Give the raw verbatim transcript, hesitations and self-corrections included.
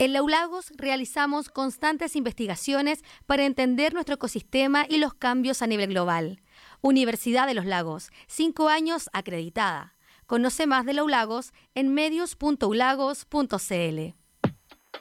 En Los Lagos realizamos constantes investigaciones para entender nuestro ecosistema y los cambios a nivel global. Universidad de Los Lagos, cinco años acreditada. Conoce más de Los Lagos en medios punto ulagos punto c l.